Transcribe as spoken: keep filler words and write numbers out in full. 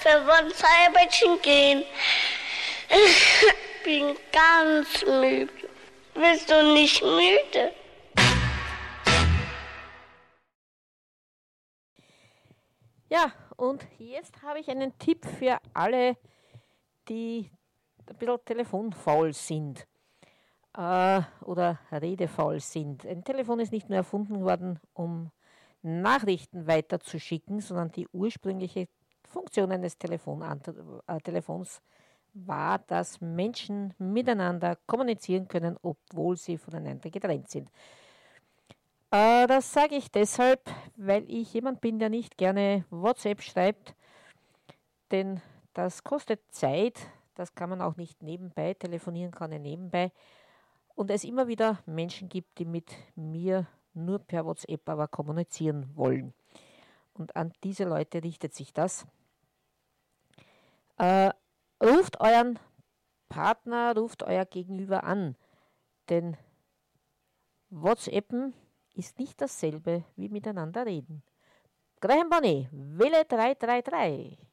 wir wollen Zeiberchen gehen. Ich bin ganz müde. Bist du nicht müde? Ja, und jetzt habe ich einen Tipp für alle, die ein bisschen telefonfaul sind äh, oder redefaul sind. Ein Telefon ist nicht nur erfunden worden, um Nachrichten weiterzuschicken, sondern die ursprüngliche Funktion eines Telefon, äh, Telefons war, dass Menschen miteinander kommunizieren können, obwohl sie voneinander getrennt sind. Äh, das sage ich deshalb, weil ich jemand bin, der nicht gerne WhatsApp schreibt, denn das kostet Zeit, das kann man auch nicht nebenbei, telefonieren kann er nebenbei. Und es immer wieder Menschen gibt, die mit mir nur per WhatsApp aber kommunizieren wollen. Und an diese Leute richtet sich das. Äh, ruft euren Partner, ruft euer Gegenüber an, denn WhatsAppen ist nicht dasselbe wie miteinander reden. Graham Bonnet, wähle drei drei drei.